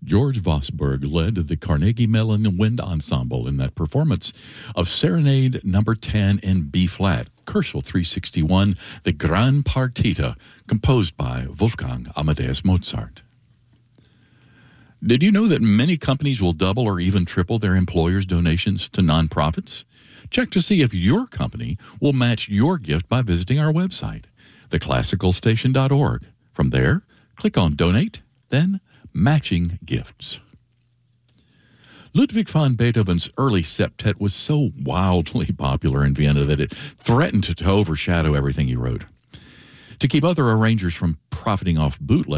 George Vosburgh led the Carnegie Mellon Wind Ensemble in that performance of Serenade No. 10 in B-flat, Koszul 361, the Gran Partita, composed by Wolfgang Amadeus Mozart. Did you know that many companies will double or even triple their employers' donations to nonprofits? Check to see if your company will match your gift by visiting our website, theclassicalstation.org. From there, click on Donate, then Matching Gifts. Ludwig van Beethoven's early septet was so wildly popular in Vienna that it threatened to overshadow everything he wrote. To keep other arrangers from profiting off bootlegs,